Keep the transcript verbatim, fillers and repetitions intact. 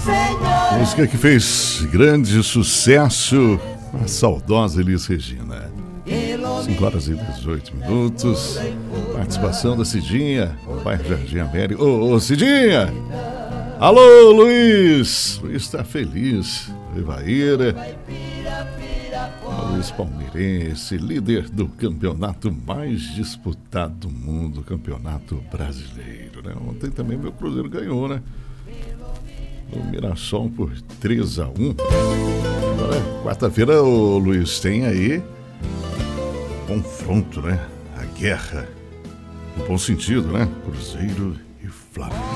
Música que fez grande sucesso, a saudosa Elis Regina. cinco horas e dezoito minutos. Participação da Cidinha, pai Jardim América. Ô, ô, Cidinha! Alô, Luiz! Luiz está feliz. Rivaíra. Luiz Palmeirense, líder do campeonato mais disputado do mundo, campeonato brasileiro, né? Ontem também meu Cruzeiro ganhou, né? O Mirassol por três a um. Agora, quarta-feira, o Luiz tem aí confronto, né? A guerra. No bom sentido, né? Cruzeiro e Flamengo.